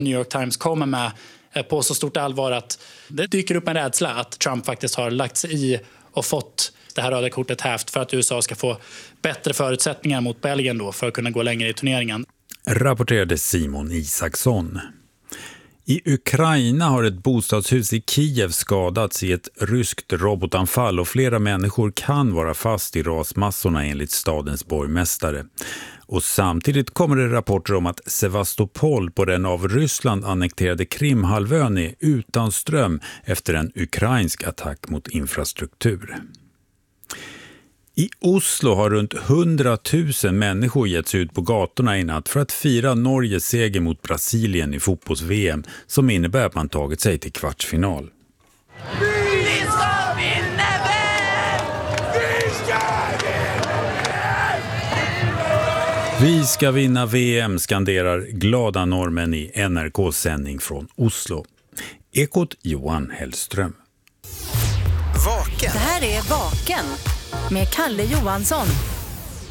New York Times kommer med på så stort allvar att det dyker upp en rädsla att Trump faktiskt har lagt sig i och fått det här röda kortet hävt för att USA ska få bättre förutsättningar mot Belgien då för att kunna gå längre i turneringen. Rapporterade Simon Isaksson. I Ukraina har ett bostadshus i Kiev skadats i ett ryskt robotanfall och flera människor kan vara fast i rasmassorna enligt stadens borgmästare. Och samtidigt kommer det rapporter om att Sevastopol på den av Ryssland annekterade Krimhalvön är utan ström efter en ukrainsk attack mot infrastruktur. I Oslo har runt 100 000 människor getts ut på gatorna i natt för att fira Norges seger mot Brasilien i fotbolls-VM som innebär att man tagit sig till kvartsfinal. Vi ska vinna VM! Vi ska vinna VM! Vi ska vinna VM, skanderar glada norrmän i NRKs sändning från Oslo. Ekot Johan Hellström. Vaken. Det här är Vaken med Kalle Johansson.